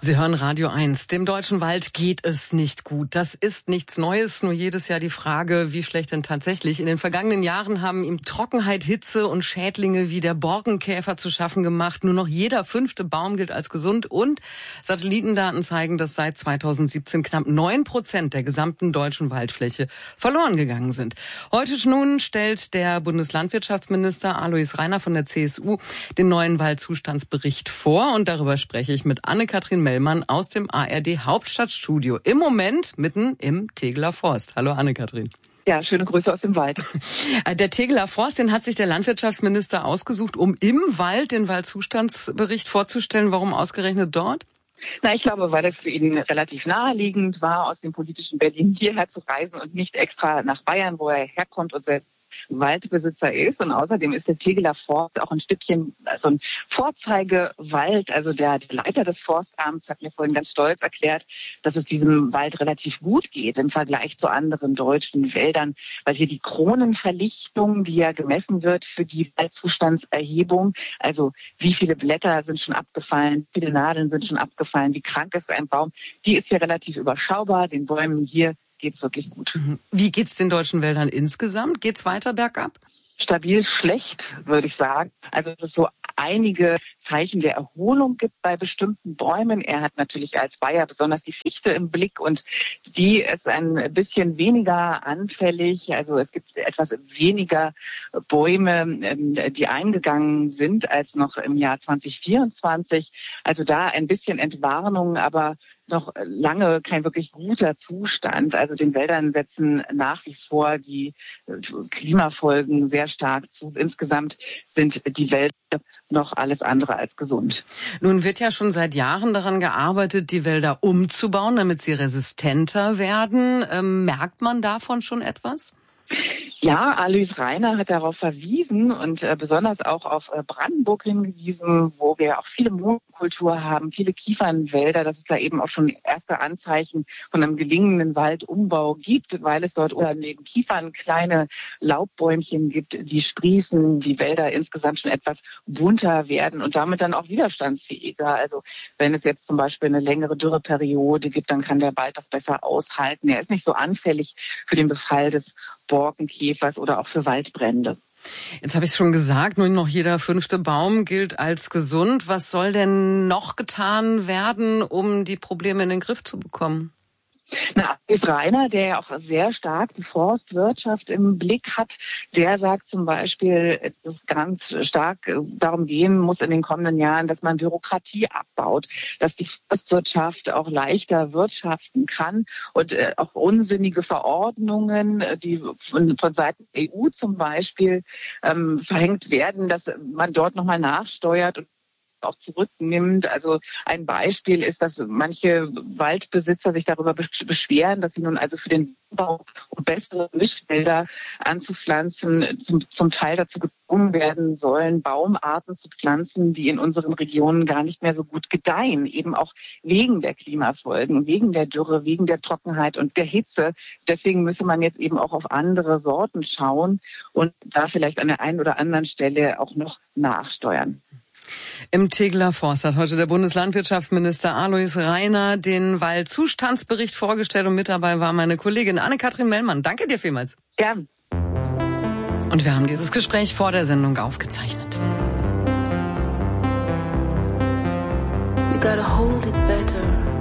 Sie hören Radio 1. Dem deutschen Wald geht es nicht gut. Das ist nichts Neues, nur jedes Jahr die Frage, wie schlecht denn tatsächlich. In den vergangenen Jahren haben ihm Trockenheit, Hitze und Schädlinge wie der Borkenkäfer zu schaffen gemacht. Nur noch jeder 5. Baum gilt als gesund und Satellitendaten zeigen, dass seit 2017 knapp 9% der gesamten deutschen Waldfläche verloren gegangen sind. Heute nun stellt der Bundeslandwirtschaftsminister Alois Rainer von der CSU den neuen Waldzustandsbericht vor und darüber spreche ich mit Anne-Kathrin Mellmann aus dem ARD Hauptstadtstudio. Im Moment mitten im Tegeler Forst. Hallo Anne-Kathrin. Ja, schöne Grüße aus dem Wald. Der Tegeler Forst, den hat sich der Landwirtschaftsminister ausgesucht, um im Wald den Waldzustandsbericht vorzustellen. Warum ausgerechnet dort? Na, ich glaube, weil es für ihn relativ naheliegend war, aus dem politischen Berlin hierher zu reisen und nicht extra nach Bayern, wo er herkommt und selbst Waldbesitzer ist. Und außerdem ist der Tegeler Forst auch ein Stückchen, also ein Vorzeigewald. Also der Leiter des Forstamts hat mir vorhin ganz stolz erklärt, dass es diesem Wald relativ gut geht im Vergleich zu anderen deutschen Wäldern, weil hier die Kronenverlichtung, die ja gemessen wird für die Waldzustandserhebung, also wie viele Blätter sind schon abgefallen, wie viele Nadeln sind schon abgefallen, wie krank ist ein Baum, die ist hier relativ überschaubar. Den Bäumen hier geht's wirklich gut. Wie geht's den deutschen Wäldern insgesamt? Geht's weiter bergab? Stabil schlecht, würde ich sagen. Also es ist so einige Zeichen der Erholung gibt bei bestimmten Bäumen. Er hat natürlich als Bayer besonders die Fichte im Blick und die ist ein bisschen weniger anfällig. Also es gibt etwas weniger Bäume, die eingegangen sind als noch im Jahr 2024. Also da ein bisschen Entwarnung, aber noch lange kein wirklich guter Zustand. Also den Wäldern setzen nach wie vor die Klimafolgen sehr stark zu. Insgesamt sind die Wälder noch alles andere als gesund. Nun wird ja schon seit Jahren daran gearbeitet, die Wälder umzubauen, damit sie resistenter werden. Merkt man davon schon etwas? Ja, Alois Rainer hat darauf verwiesen und besonders auch auf Brandenburg hingewiesen, wo wir auch viele Monokultur haben, viele Kiefernwälder, dass es da eben auch schon erste Anzeichen von einem gelingenden Waldumbau gibt, weil es dort neben Kiefern kleine Laubbäumchen gibt, die sprießen, die Wälder insgesamt schon etwas bunter werden und damit dann auch widerstandsfähiger. Also wenn es jetzt zum Beispiel eine längere Dürreperiode gibt, dann kann der Wald das besser aushalten. Er ist nicht so anfällig für den Befall des Borkenkäfers oder auch für Waldbrände. Jetzt habe ich es schon gesagt, nur noch jeder 5. Baum gilt als gesund. Was soll denn noch getan werden, um die Probleme in den Griff zu bekommen? Na, Alois Rainer, der ja auch sehr stark die Forstwirtschaft im Blick hat, der sagt zum Beispiel, dass es ganz stark darum gehen muss in den kommenden Jahren, dass man Bürokratie abbaut, dass die Forstwirtschaft auch leichter wirtschaften kann und auch unsinnige Verordnungen, die von Seiten der EU zum Beispiel verhängt werden, dass man dort nochmal nachsteuert und auch zurücknimmt. Also ein Beispiel ist, dass manche Waldbesitzer sich darüber beschweren, dass sie nun also für den Bau um bessere Mischwälder anzupflanzen, zum Teil dazu gezwungen werden sollen, Baumarten zu pflanzen, die in unseren Regionen gar nicht mehr so gut gedeihen, eben auch wegen der Klimafolgen, wegen der Dürre, wegen der Trockenheit und der Hitze. Deswegen müsse man jetzt eben auch auf andere Sorten schauen und da vielleicht an der einen oder anderen Stelle auch noch nachsteuern. Im Tegeler Forst hat heute der Bundeslandwirtschaftsminister Alois Rainer den Waldzustandsbericht vorgestellt und mit dabei war meine Kollegin Anne-Kathrin Mellmann. Danke dir vielmals. Gern. Und wir haben dieses Gespräch vor der Sendung aufgezeichnet. You gotta hold it better.